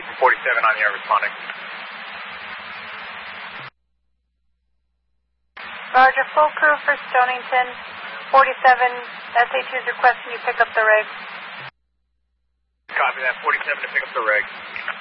47 on the air responding. Roger, full crew for Stonington. 47, SA2 is requesting you pick up the rig. Copy that, 47 to pick up the rig.